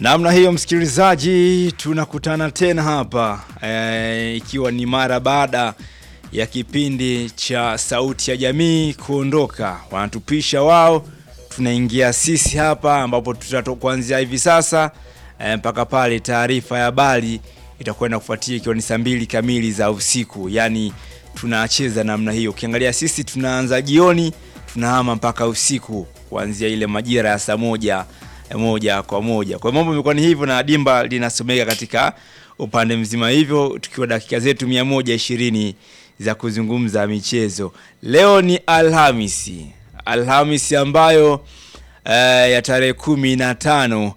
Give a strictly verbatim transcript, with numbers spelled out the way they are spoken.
Namna hiyo msikilizaji, tunakutana tena hapa e, ikiwa ni mara baada ya kipindi cha Sauti ya Jamii kuondoka. Wanatupisha wao, tunaingia sisi hapa ambapo tutatoka kuanzia hivi sasa e, mpaka pale taarifa ya habari itakwenda kufuatia ikiwa ni saa mbili kamili za usiku. Yani tunacheza namna hiyo. Ukiangalia sisi tunaanza jioni, tunahama mpaka usiku kuanzia ile majira ya saa moja moja kwa moja. Kwa mambo imekuwa ni hivyo na dimba linasomeka katika upande mzima, hivyo tukiwa dakika zetu mia moja ishirini za kuzungumza michezo. Leo ni Alhamisi. Alhamisi ambayo uh, ya tarehe kumi na tano